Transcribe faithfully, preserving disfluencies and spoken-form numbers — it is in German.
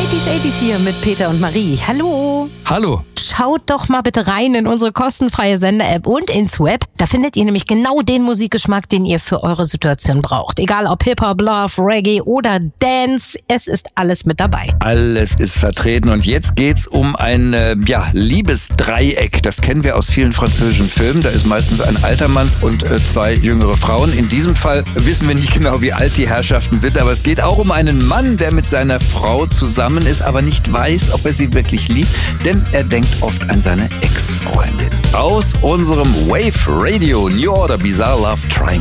neunziger achtziger hier mit Peter und Marie. Hallo. Hallo. Schaut doch mal bitte rein in unsere kostenfreie Sender-App und ins Web. Da findet ihr nämlich genau den Musikgeschmack, den ihr für eure Situation braucht. Egal ob Hip-Hop, Love, Reggae oder Dance, es ist alles mit dabei. Alles ist vertreten und jetzt geht's um ein äh, ja, Liebesdreieck. Das kennen wir aus vielen französischen Filmen. Da ist meistens ein alter Mann und äh, zwei jüngere Frauen. In diesem Fall wissen wir nicht genau, wie alt die Herrschaften sind, aber es geht auch um einen Mann, der mit seiner Frau zusammen ist, aber nicht weiß, ob er sie wirklich liebt, denn er denkt oft an seine Ex-Freundin. Aus unserem Wave Radio New Order Bizarre Love Triangle.